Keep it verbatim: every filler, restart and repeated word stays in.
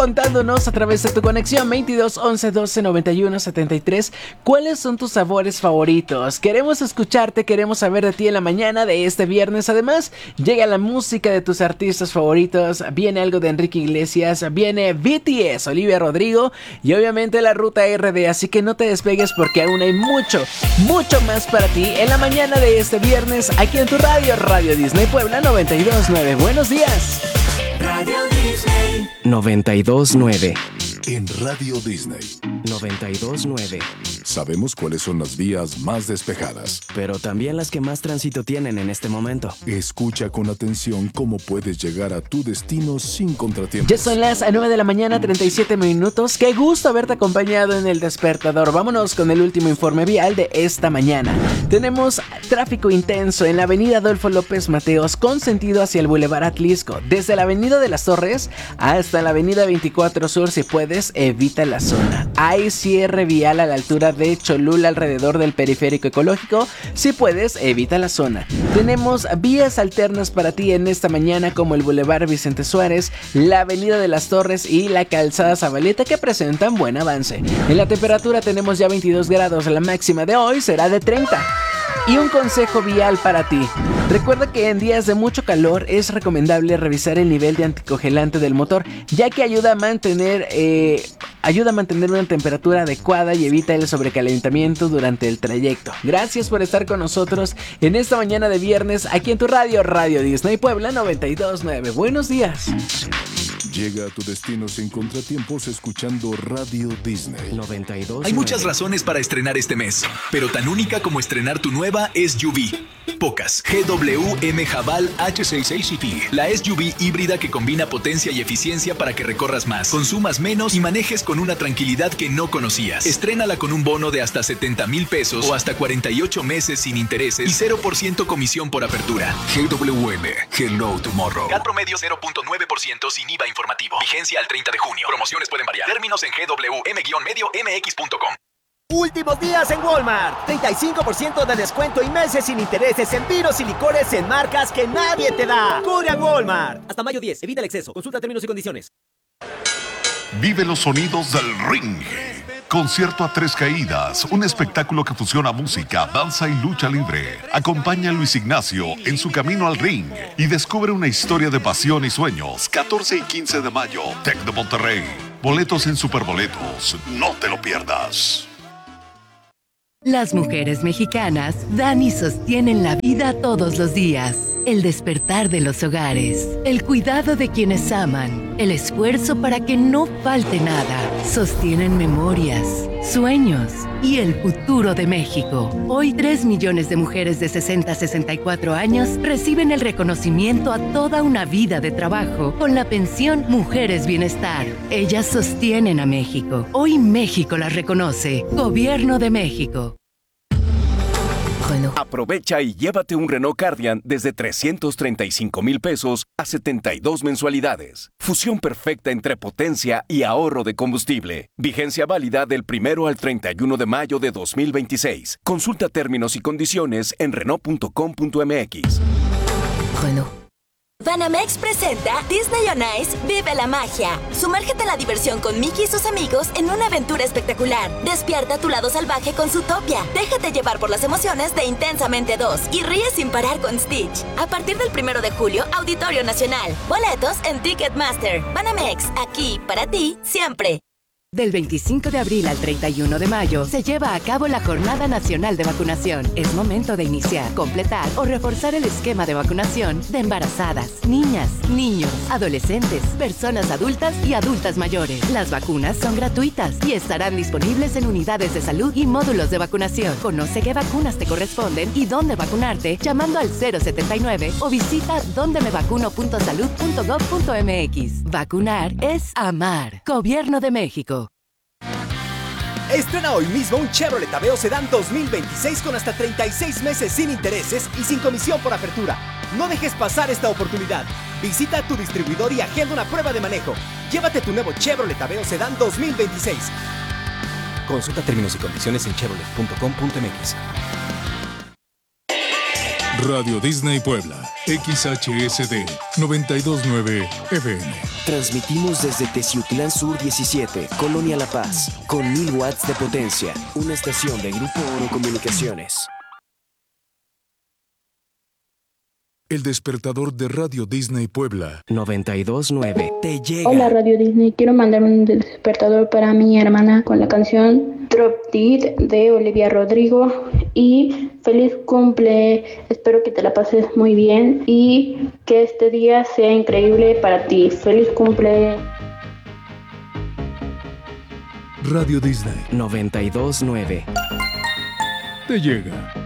Contándonos a través de tu conexión veintidós once doce noventa y uno setenta y tres cuáles son tus sabores favoritos. Queremos escucharte, queremos saber de ti en la mañana de este viernes. Además, llega la música de tus artistas favoritos, viene algo de Enrique Iglesias, viene B T S, Olivia Rodrigo y obviamente la Ruta R D. Así que no te despegues porque aún hay mucho, mucho más para ti en la mañana de este viernes aquí en tu radio, Radio Disney Puebla noventa y dos punto nueve. Buenos días. Radio Disney noventa y dos punto nueve. En Radio Disney noventa y dos punto nueve. sabemos cuáles son las vías más despejadas, pero también las que más tránsito tienen en este momento. Escucha con atención cómo puedes llegar a tu destino sin contratiempos. Ya son las nueve de la mañana, treinta y siete minutos. Qué gusto haberte acompañado en el despertador. Vámonos con el último informe vial de esta mañana. Tenemos tráfico intenso en la avenida Adolfo López Mateos con sentido hacia el Boulevard Atlisco. Desde la avenida de las Torres hasta la avenida veinticuatro Sur, si puedes, evita la zona. Hay cierre vial a la altura de Cholula alrededor del periférico ecológico. Si puedes, evita la zona. Tenemos vías alternas para ti en esta mañana como el Boulevard Vicente Suárez, la avenida de las Torres y la calzada Zabaleta que presentan buen avance. En la temperatura tenemos ya veintidós grados, la máxima de hoy será de treinta. Y un consejo vial para ti. Recuerda que en días de mucho calor es recomendable revisar el nivel de anticongelante del motor, ya que ayuda a mantener eh, ayuda a mantener una temperatura adecuada y evita el sobrecalentamiento durante el trayecto. Gracias por estar con nosotros en esta mañana de viernes aquí en tu radio, Radio Disney Puebla noventa y dos punto nueve. Buenos días. Llega a tu destino sin contratiempos escuchando Radio Disney noventa y dos. Hay muchas razones para estrenar este mes, pero tan única como estrenar tu nueva S U V. Pocas. G W M Haval H sesenta y seis C T. La S U V híbrida que combina potencia y eficiencia para que recorras más, consumas menos y manejes con una tranquilidad que no conocías. Estrénala con un bono de hasta setenta mil pesos o hasta cuarenta y ocho meses sin intereses y cero por ciento comisión por apertura. G W M. Hello Tomorrow. C A T promedio cero punto nueve por ciento sin I V A informativo. Vigencia al treinta de junio. Promociones pueden variar. Términos en G W M medio M X punto com. Últimos días en Walmart. treinta y cinco por ciento de descuento y meses sin intereses en vinos y licores en marcas que nadie te da. Corre a Walmart. Hasta mayo diez. Evita el exceso. Consulta términos y condiciones. Vive los sonidos del ring. Concierto a tres caídas, un espectáculo que fusiona música, danza y lucha libre. Acompaña a Luis Ignacio en su camino al ring y descubre una historia de pasión y sueños. catorce y quince de mayo, Tec de Monterrey. Boletos en Superboletos. No te lo pierdas. Las mujeres mexicanas dan y sostienen la vida todos los días. El despertar de los hogares, el cuidado de quienes aman, el esfuerzo para que no falte nada. Sostienen memorias, sueños y el futuro de México. Hoy tres millones de mujeres de sesenta a sesenta y cuatro años reciben el reconocimiento a toda una vida de trabajo con la pensión Mujeres Bienestar. Ellas sostienen a México. Hoy México las reconoce. Gobierno de México. Aprovecha y llévate un Renault Cardian desde trescientos treinta y cinco mil pesos a setenta y dos mensualidades. Fusión perfecta entre potencia y ahorro de combustible. Vigencia válida del primero al treinta y uno de mayo de dos mil veintiséis. Consulta términos y condiciones en Renault punto com punto M X. Renault. Banamex presenta Disney on Ice Vive la Magia. Sumérgete a la diversión con Mickey y sus amigos en una aventura espectacular. Despierta tu lado salvaje con Zootopia. Déjate llevar por las emociones de Intensamente dos y ríe sin parar con Stitch. A partir del primero de julio, Auditorio Nacional. Boletos en Ticketmaster. Banamex, aquí para ti siempre. Del veinticinco de abril al treinta y uno de mayo se lleva a cabo la Jornada Nacional de Vacunación. Es momento de iniciar, completar o reforzar el esquema de vacunación de embarazadas, niñas, niños, adolescentes, personas adultas y adultas mayores. Las vacunas son gratuitas y estarán disponibles en unidades de salud y módulos de vacunación. Conoce qué vacunas te corresponden y dónde vacunarte llamando al cero setenta y nueve o visita donde me vacuno punto salud punto gov punto M X. Vacunar es amar. Gobierno de México. Estrena hoy mismo un Chevrolet Aveo Sedán dos mil veintiséis con hasta treinta y seis meses sin intereses y sin comisión por apertura. No dejes pasar esta oportunidad. Visita a tu distribuidor y agenda una prueba de manejo. Llévate tu nuevo Chevrolet Aveo Sedán dos mil veintiséis. Consulta términos y condiciones en chevrolet punto com punto M X. Radio Disney Puebla, X H S D noventa y dos punto nueve F M. Transmitimos desde Teciutlán Sur diecisiete, Colonia La Paz, con mil watts de potencia. Una estación de Grupo Oro Comunicaciones. El despertador de Radio Disney Puebla noventa y dos punto nueve te llega. Hola Radio Disney, quiero mandar un despertador para mi hermana con la canción Drop Dead de Olivia Rodrigo y feliz cumple, espero que te la pases muy bien y que este día sea increíble para ti. Feliz cumple. Radio Disney noventa y dos punto nueve te llega.